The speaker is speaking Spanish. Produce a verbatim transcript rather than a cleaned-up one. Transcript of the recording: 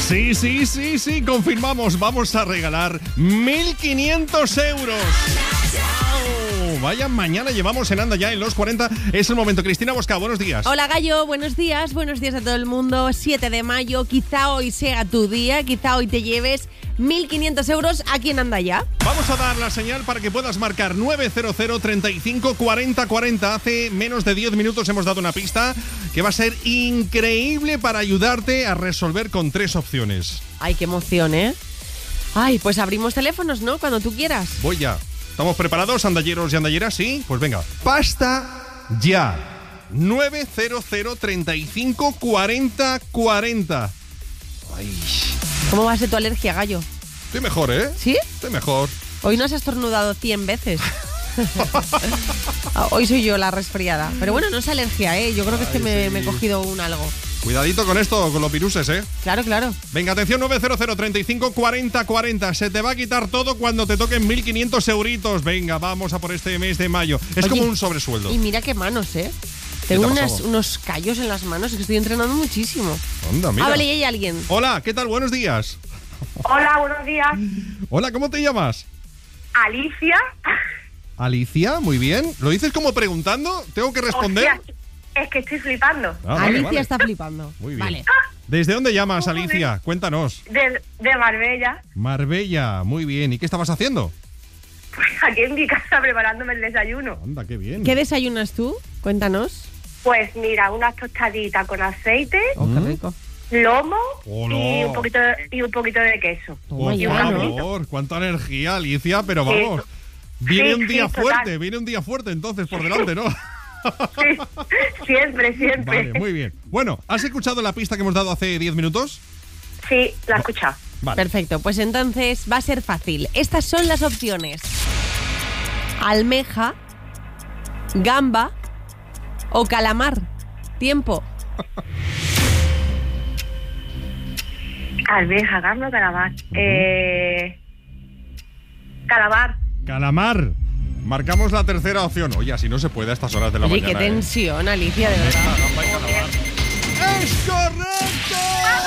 Sí, sí, sí, sí, confirmamos. Vamos a regalar mil quinientos euros. ¡Wow! Vaya, mañana llevamos en Anda Ya en los cuarenta. Es el momento. Cristina Bosca, buenos días. Hola, Gallo, buenos días. Buenos días a todo el mundo. siete de mayo, quizá hoy sea tu día. Quizá hoy te lleves mil quinientos euros aquí en Anda Ya. Vamos a dar la señal para que puedas marcar nueve cero cero, treinta y cinco, cuarenta, cuarenta. Hace menos de diez minutos hemos dado una pista que va a ser increíble para ayudarte a resolver con tres opciones. Ay, qué emoción, ¿eh? Ay, pues abrimos teléfonos, ¿no? Cuando tú quieras. Voy ya. ¿Estamos preparados, andalleros y andalleras? Sí, pues venga. Pasta ya. nueve cero cero, treinta y cinco, cuarenta, cuarenta. Ay. ¿Cómo va a ser tu alergia, Gallo? Estoy mejor, ¿eh? ¿Sí? Estoy mejor. Hoy no has estornudado cien veces. Hoy soy yo la resfriada. Pero bueno, no es alergia, ¿eh? Yo creo que es que Ay, me, sí. me he cogido un algo. Cuidadito con esto, con los viruses, ¿eh? Claro, claro. Venga, atención, nueve cero cero, treinta y cinco, cuarenta, cuarenta. Se te va a quitar todo cuando te toquen mil quinientos euritos. Venga, vamos a por este mes de mayo. Es Oye, como un sobresueldo. Y mira qué manos, ¿eh? ¿Qué Tengo te ha unas, pasado? unos callos en las manos, es que estoy entrenando muchísimo. Anda, mira. Ah, vale, y hay alguien. Hola, ¿qué tal? Buenos días. Hola, buenos días. Hola, ¿cómo te llamas? Alicia. Alicia, muy bien. ¿Lo dices como preguntando? ¿Tengo que responder? Hostia, es que estoy flipando. Ah, vale, Alicia vale. está flipando. Muy bien. Vale. ¿Desde dónde llamas, Joder. Alicia? Cuéntanos. De, de Marbella. Marbella, muy bien. ¿Y qué estabas haciendo? Pues aquí en mi casa preparándome el desayuno. Anda, qué bien. ¿Qué desayunas tú? Cuéntanos. Pues mira, unas tostaditas con aceite, Oh, qué Mm. rico. lomo Hola. y un poquito de, y un poquito de queso. Toma Por ya, ¿no? favor, cuánta energía, Alicia, pero Sí. vamos. Viene Sí, un día sí, total. fuerte, viene un día fuerte entonces por delante, ¿no? Sí, siempre, siempre. Vale, muy bien. Bueno, ¿has escuchado la pista que hemos dado hace diez minutos? Sí, la he escuchado. Vale. Perfecto, pues entonces va a ser fácil. Estas son las opciones: almeja, gamba o calamar. Tiempo. Almeja, gamba, calabar. Eh, calabar. Calamar. Marcamos la tercera opción. Oye, así no se puede a estas horas de la Oye, mañana. qué ¿eh? tensión, Alicia, de verdad. Gamba y calamar. ¡Es correcto!